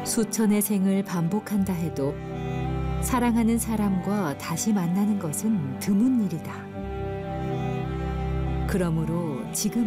수천의 생을 반복한다 해도 사랑하는 사람과 다시 만나는 것은 드문 일이다. 그러므로 지금